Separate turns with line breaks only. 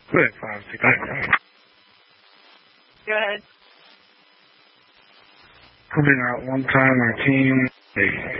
Good, 565.
Go ahead.
Putting out one time our team.